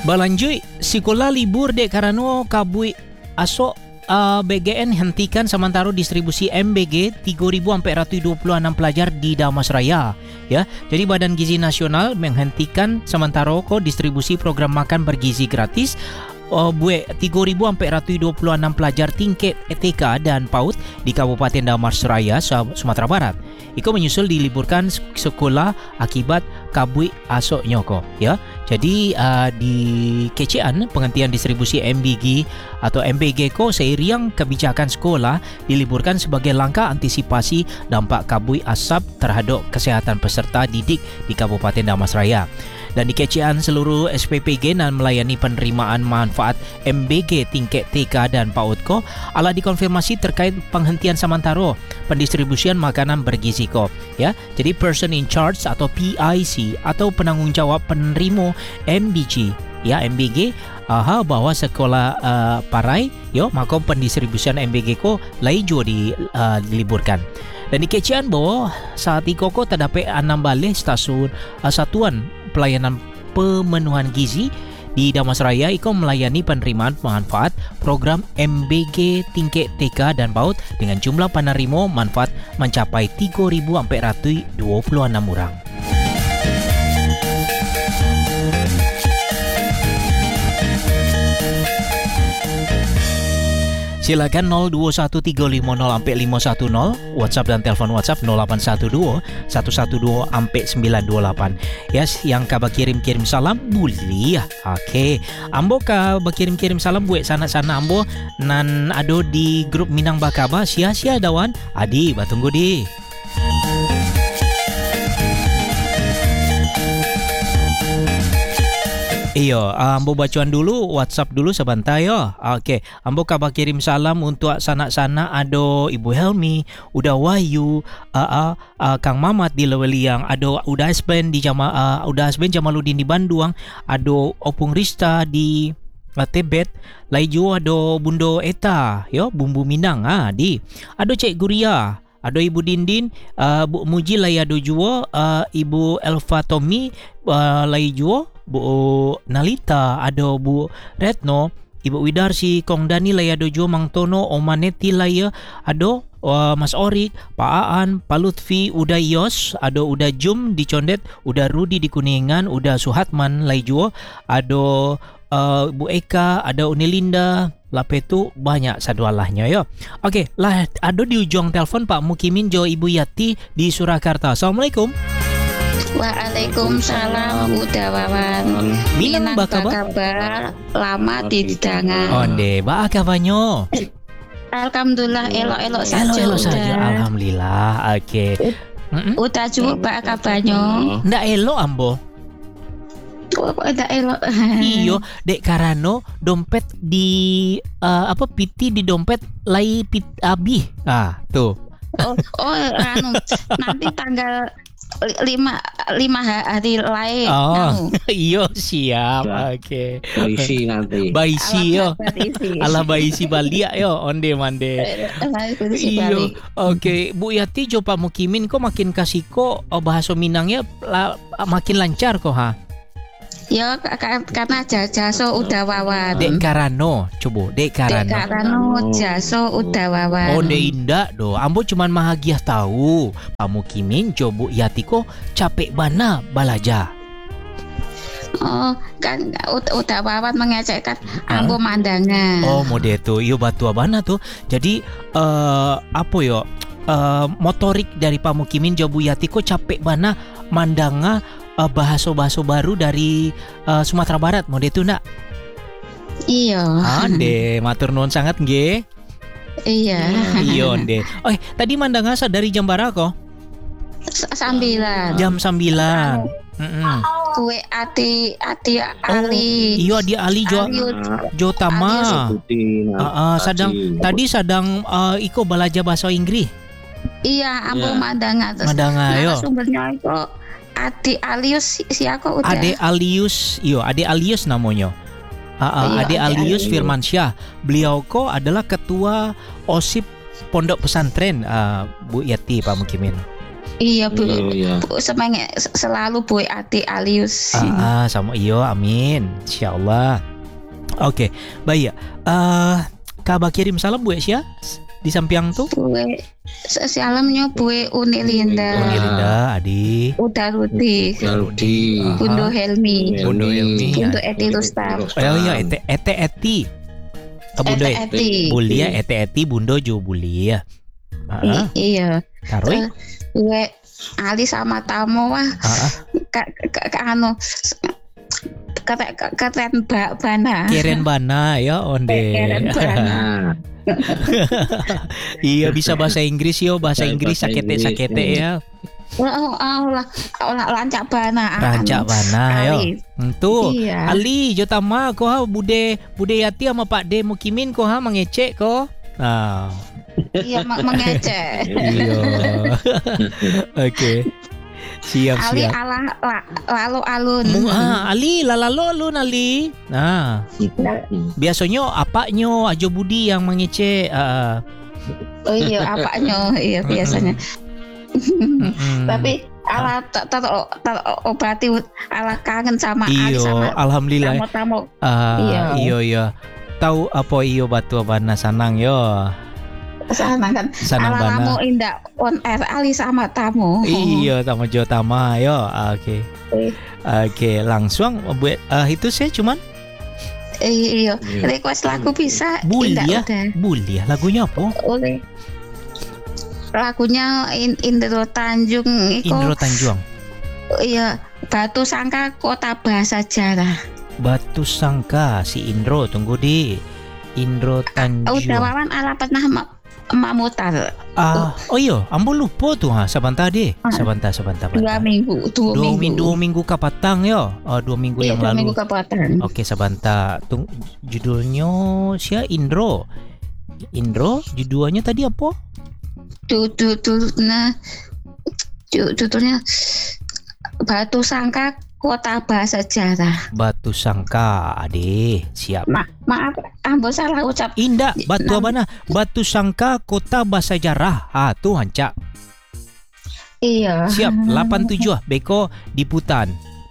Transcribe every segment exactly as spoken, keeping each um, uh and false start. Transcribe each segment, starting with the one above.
Balanjui, sekolah libur dek karena kabui asok uh, B G N hentikan sementara distribusi M B G tiga ribu empat ratus dua puluh enam pelajar di Damastraya. Ya, jadi Badan Gizi Nasional menghentikan sementara ko distribusi program makan bergizi gratis uh, buat tiga ribu empat ratus dua puluh enam pelajar tingkat T K dan PAUD di Kabupaten Damastraya, Sumatera Barat. Iko menyusul diliburkan sekolah akibat kabui asok nyoko, ya. Jadi uh, di kecian penghentian distribusi M B G atau M B G ko seiring kebijakan sekolah diliburkan sebagai langkah antisipasi dampak kabui asap terhadap kesehatan peserta didik di Kabupaten Damastraya. Dan di kecian seluruh S P P G dan melayani penerimaan manfaat M B G tingkat T K dan PAUD ko ala dikonfirmasi terkait penghentian sementara pendistribusian makanan bergizi ko, ya. Jadi person in charge atau P I C atau penanggungjawab penerima M B G, ya, M B G aha bahwa sekolah uh, parai yo maka pendistribusian M B G ko lain juga di, uh, diliburkan. Dan di kecian bahwa saat ini koko terdapat enam balai stasiun uh, satuan pelayanan pemenuhan gizi di Damastraya iko melayani penerimaan manfaat program M B G tingkat T K dan PAUD dengan jumlah penerima manfaat mencapai tiga ribu empat ratus dua puluh enam orang. Silakan nol dua satu tiga lima nol sampai lima satu nol, WhatsApp dan telepon WhatsApp nol delapan satu dua satu satu dua sampai sembilan dua delapan. Yes, yang kabar kirim-kirim salam boleh ya. Okey, ambo ka berkirim-kirim salam buat sana-sana ambo nan ado di grup Minang Bakaba sia-sia dawan. Adi, batunggu di. Iyo, ambo bacuan dulu WhatsApp dulu sebentar yo. Okey, ambo kabar kirim salam untuk sanak-sanak ado Ibu Helmi, Uda Wahyu, uh, uh, uh, Kang Mamat di Leweliang, ado Uda Asben di Jama, uh, Uda Asben Jamaluddin di Bandung, ado Opung Rista di uh, Tibet, lai juga ado Bundo Eta, yo bumbu Minang ah di. Ado Cik Guria, ado Ibu Dindin, uh, Bu Muji lai ado juga, uh, Ibu Elva Tommy uh, lai juga, Bu Nalita, ada Bu Retno, Ibu Widarsi, Kong Dani lai ada juga Mang Tono, Omaneti lai ada uh, Mas Orik, Pak Aan, Pak Lutfi, udah Yos, ada udah Jum di Condet, udah Rudi di Kuningan, udah Suhatman lai juga, ada uh, Bu Eka, ada Unilinda, lapetu banyak sadualahnya yo. Okey, lah ada di ujung telepon Pak Mukimin Jo Ibu Yati di Surakarta. Assalamualaikum. Waalaikumsalam Uda Wawan. Minang bakaba kabar lama di didangan. Onde ba kabarnya? Alhamdulillah elok-elok saja. Elok-elok saja alhamdulillah. Okey. Mm-mm. Udah cukup ba kabarnya? Ndak elok ambo. Kok ndak elok? Iyo, dek karano dompet di uh, apa piti di dompet lai pit abi. Ah, tuh. Oh, oh anu nanti tanggal lima lima hari lain. Oh, iyo siap. Oke. Okay. Baisi nanti. Baisi yo. Ala baisi balia yo onde mande. Iyo. Oke, okay. Bu Yati jo Pak Mukimin kok makin kasih kok oh, bahasa Minangnya la, makin lancar kok ha. Ya karena jaso udah wawan. Dek karano, coba dek karano. Dek karano jaso udah wawan. Oh dek indah do. Ambo cuman bahagia tahu. Kamu Kimin coba Yati kok capek bana balaja. Oh kan udah wawan mengajakkan ambo mandangan. Oh mode itu, iyo batu abana tuh. Jadi uh, apa yo? Uh, motorik dari Pak Mukimin Jobu Yati kok capek bana mandanga uh, bahasa-bahasa baru dari uh, Sumatera Barat mode itu nak. Iya. Ande matur nuwun sangat nggih. Iya. Iya ande. Oh tadi mandanga dari jam berapa kok? Sambilan. Jam sembilan. Heeh. Kue ati ati Ali. Oh, iya dia Ali Jo Jo Tama. Heeh, uh, uh, sedang tadi sedang uh, iko belajar bahasa Inggris. Iya, ambo yeah. Mandanga terus. Mandanga yo. Sumbernya itu Ade Alius si aku udah. Ade Alius, iyo Ade Alius namanya. Uh, uh, Ade Alius Firmansyah. Beliau ko adalah ketua OSIP Pondok Pesantren uh, Bu Yati Pak Mukimin. Iya Bu, Iya, iya. Bu semangat selalu Bu Ati Alius. Ah, ah, sama iyo, amin. Insyaallah. Oke, baik ya. Eh, Kaba kirim salam Bu Esya di samping tuh. Bu salamnya Bu Uni Linda, Uni Linda, Adi. Uda Rudi, Rudi. Ah. Bundo Helmi, Bundo Helmi. Bundo Eti Rustam. Oh iya, ete ete eti. Ah, Bundo Ete Eti. Bulia, ete eti, Bundo jo Bulia. Ah, I- Iya. taruh. Gue Ali sama tamu wah Ah, ka, ka, ka, anu kata keren Mbak Bana. Keren bana ya onde. Keren Bana. Nah, Iya bisa bahasa Inggris yo, bahasa Bahasa Inggris Inggris, sakete-sakete ya. Oh, oh, lah, lah lancak Bana. Rancak bana yo. Ali. Tuh. Iya. Ali Jotama ko ha bude bude Yati sama Pak De Mukimin ko ha mengecek ko. Nah, Iya meng- mengecek. iya. Oke. Siap Ali siap. ala la, lalu alun. Mu- ah, Ali lalalo lu Ali. Nah, biasanya apanya Ajo Budi yang mengecek. ah. Oh iya apanya iya biasanya. Mm-mm. Tapi ala tak tak tak obati ala kangen sama Ali Iyo, sama alhamdulillah. tamu-tamu. Ah, Iya. iyo iya. Tahu apa iyo batu abana sanang yo. Sana kan. Sanang Ala bana. lamu indah on air Ali sama tamu. Iya, sama Jo Tama yo. Oke. Eh. Oke, langsung buat eh, itu saya cuman Iya. Iya. Request lagu bisa. Bulia. Indah udah. Bulia lagunya apa? Oleh lagunya In- Indro Tanjung itu Indro Tanjung. iya Batu Sangka Kota Bahasa Jarah. Batu Sangka si Indro tunggu di Indro Tanjung. Udah wawan ala pernah ma- mamutar Ah, oh iya, ambo lupa tuh ha, sebentar deh. Ah. Sebentar, sebentar, dua sebentar. minggu dua, Dua minggu minggu, dua minggu kapatang yo. Oh, dua minggu Iya, yang dua lalu. minggu kapatan. Oke, sebentar. Tung, judulnya sia Indro. Indro, judulnya tadi apa? Judulnya judulnya Batu Sangka Kota Bahasa Jarah. Batu Sangka, ade. Siap. Ma- maaf, ambo salah ucap. Indah, Batu Nam- Abana, Batu Sangka Kota Bahasa Jarah. Ah, tuh hancak. Iya. Siap, delapan tujuh ah, Beko Diputan.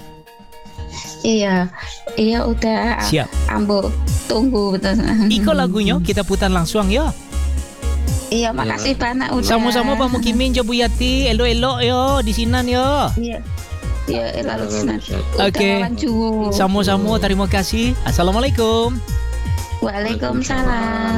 Iya, iya udah. Siap. Ambo tunggu. Iko lagunya kita putar langsung ya. Iya, makasih banyak udah. Sama-sama Pak Mukimin, Jo Buyati, elo-elo yo di sinan yo. Iya. Iya, lalu senang. Oke. Sama-sama, terima kasih. Assalamualaikum. Waalaikumsalam.